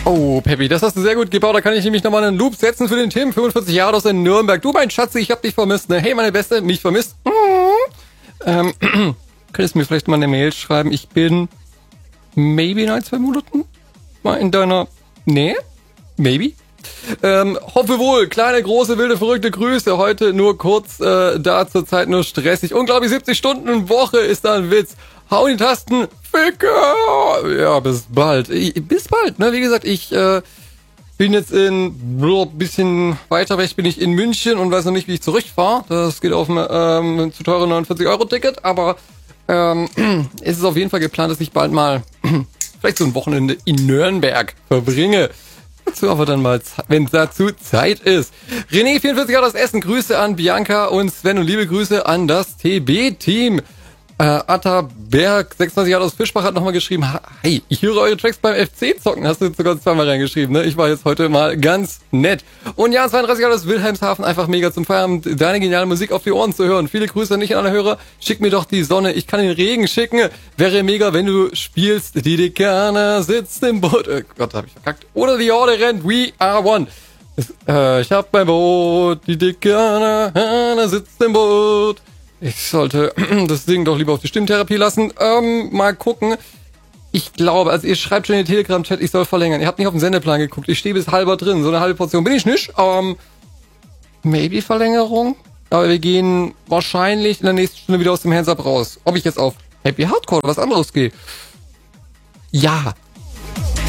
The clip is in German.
Oh, Peppi, das hast du sehr gut gebaut. Da kann ich nämlich nochmal einen Loop setzen für den Tim. 45 Jahre aus in Nürnberg. Du, mein Schatz, ich hab dich vermisst, ne? Hey, meine Beste, mich vermisst. Könntest du mir vielleicht mal eine Mail schreiben? Ich bin maybe in 1-2 Monaten mal in deiner Nähe. Maybe. Hoffe wohl. Kleine, große, wilde, verrückte Grüße. Heute nur kurz, da zur Zeit nur stressig. Unglaublich 70 Stunden Woche ist da ein Witz. Hau in die Tasten. Ficker. Ja, bis bald. Bis bald, ne? Wie gesagt, ich bin jetzt bisschen weiter weg, bin ich in München und weiß noch nicht, wie ich zurückfahre. Das geht auf ein zu teure 49-Euro-Ticket, aber es ist auf jeden Fall geplant, dass ich bald mal vielleicht so ein Wochenende in Nürnberg verbringe. Dazu aber dann mal, wenn dazu Zeit ist. René, 44 Jahre aus Essen, Grüße an Bianca und Sven und liebe Grüße an das TB-Team. Atta Berg, 26 Jahre aus Fischbach, hat nochmal geschrieben, hi, ich höre eure Tracks beim FC zocken, hast du jetzt sogar zweimal reingeschrieben, ne? Ich war jetzt heute mal ganz nett. Und ja, 32 Jahre aus Wilhelmshaven, einfach mega zum Feierabend, deine geniale Musik auf die Ohren zu hören. Viele Grüße nicht an alle Hörer, schick mir doch die Sonne, ich kann den Regen schicken. Wäre mega, wenn du spielst, die Dekane sitzt im Boot, Gott, hab ich verkackt. Oder die Horde rennt, we are one. Ich hab mein Boot, die Dekane sitzt im Boot. Ich sollte das Ding doch lieber auf die Stimmtherapie lassen. Mal gucken. Ich glaube, also ihr schreibt schon in den Telegram-Chat, ich soll verlängern. Ihr habt nicht auf den Sendeplan geguckt. Ich stehe bis halber drin. So eine halbe Portion bin ich nicht. Maybe Verlängerung. Aber wir gehen wahrscheinlich in der nächsten Stunde wieder aus dem Hands-Up raus. Ob ich jetzt auf Happy Hardcore oder was anderes gehe? Ja,